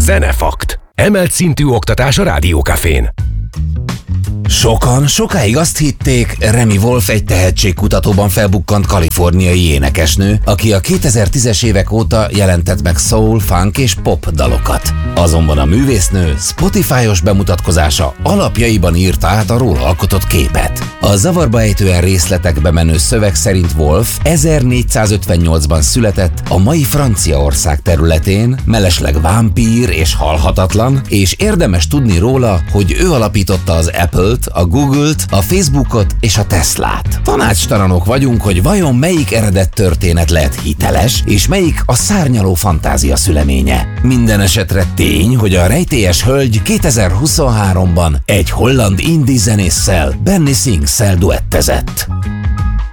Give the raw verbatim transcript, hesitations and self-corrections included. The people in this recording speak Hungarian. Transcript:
Zenefakt. Emelt szintű oktatás a Rádiókafén. Sokan sokáig azt hitték, Remi Wolf egy tehetségkutatóban felbukkant kaliforniai énekesnő, aki a kétezer-tízes évek óta jelentett meg soul, funk és pop dalokat. Azonban a művésznő Spotify-os bemutatkozása alapjaiban írta át a róla alkotott képet. A zavarba ejtően részletekbe menő szöveg szerint Wolf ezernégyszázötvennyolcban született a mai Franciaország területén, mellesleg vámpír és halhatatlan, és érdemes tudni róla, hogy ő alapította az Apple-t, a Google-t, a Facebookot és a Teslát. Tanácstalanok vagyunk, hogy vajon melyik eredet történet lehet hiteles, és melyik a szárnyaló fantázia szüleménye. Minden esetre tény, hogy a rejtélyes hölgy kétezer-huszonháromban egy holland indie zenésszel, Benny Sings-szel duettezett.